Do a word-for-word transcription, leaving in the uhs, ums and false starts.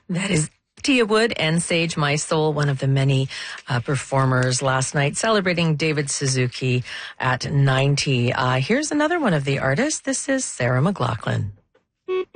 That is Tia Wood and Sage My Soul, one of the many uh, performers last night celebrating David Suzuki at ninety. Uh, here's another one of the artists. This is Sarah McLachlan.